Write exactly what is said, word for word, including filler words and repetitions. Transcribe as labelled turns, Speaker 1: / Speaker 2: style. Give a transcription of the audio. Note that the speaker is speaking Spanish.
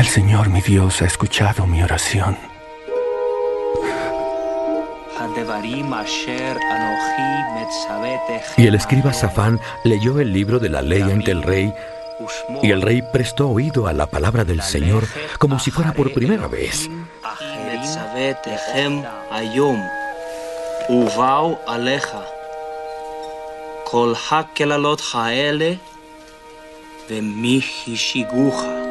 Speaker 1: El Señor, mi Dios, ha escuchado mi oración.
Speaker 2: Y el escriba Safán leyó el libro de la ley ante el rey, y el rey prestó oído a la palabra del Señor como si fuera por primera vez.
Speaker 3: כל הקללות האלה ומי השגוך.